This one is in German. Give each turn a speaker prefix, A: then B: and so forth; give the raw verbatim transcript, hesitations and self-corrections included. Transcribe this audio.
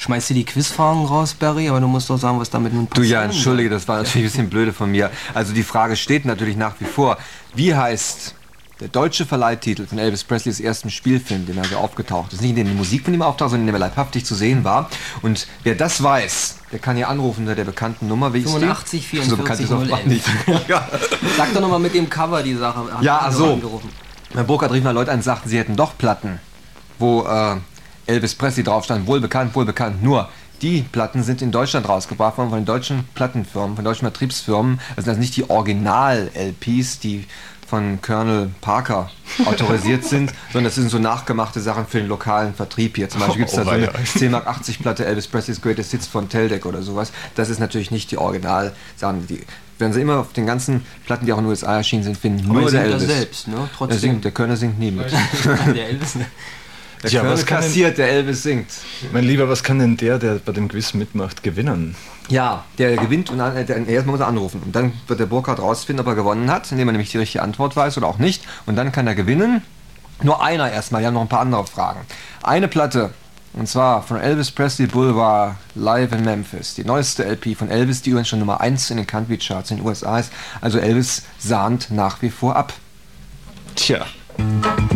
A: Schmeißt du die Quizfragen raus, Barry? Aber du musst doch sagen, was damit nun
B: Du
A: passiert.
B: ja, entschuldige, das war natürlich ein bisschen blöde von mir. Also die Frage steht natürlich nach wie vor. Wie heißt der deutsche Verleihtitel von Elvis Presleys ersten Spielfilm, den er so aufgetaucht ist? Nicht in der Musik von ihm auftaucht, sondern in dem er leibhaftig zu sehen war. Und wer das weiß, der kann hier anrufen unter der bekannten Nummer. Wie ist die?
A: fünfundachtzig, vierundvierzig,
B: So bekannt ist auch
A: null elf.
B: nicht. Ja,
A: Sag doch nochmal mit dem Cover die Sache. Hat
B: ja
A: andere
B: so.
A: angerufen.
B: Herr Burkhardt rief mal Leute an und sagten, sie hätten doch Platten, wo äh, Elvis Presley drauf stand. Wohl bekannt, wohl bekannt. Nur, die Platten sind in Deutschland rausgebracht worden von den deutschen Plattenfirmen, von deutschen Vertriebsfirmen. Das sind also nicht die Original-L Ps, die von Colonel Parker autorisiert sind, sondern das sind so nachgemachte Sachen für den lokalen Vertrieb hier. Zum Beispiel gibt es da so eine zehn Mark achtzig Platte Elvis Presley's Greatest Hits von Teldec oder sowas. Das ist natürlich nicht die Original-Sachen. Die werden sie immer auf den ganzen Platten, die auch in den U S A erschienen sind, finden.
A: Aber
B: Nur der
A: singt
B: Elvis.
A: er selbst, ne?
B: Der,
A: Trotzdem.
B: singt, der Colonel singt nie mit.
A: Der Elvis, ne?
B: Der
C: Ja,
B: Colonel
C: was kann
B: kassiert, der Elvis singt.
C: Mein Lieber, was kann denn der, der bei dem Quiz mitmacht, gewinnen?
B: Ja, der gewinnt und dann, der, erstmal muss er anrufen. Und dann wird der Burkhardt rausfinden, ob er gewonnen hat, indem er nämlich die richtige Antwort weiß oder auch nicht. Und dann kann er gewinnen. Nur einer erstmal, wir haben noch ein paar andere Fragen. Eine Platte, und zwar von Elvis Presley Boulevard live in Memphis. Die neueste L P von Elvis, die übrigens schon Nummer eins in den Country Charts in den U S A ist. Also Elvis sahnt nach wie vor ab.
C: Tja.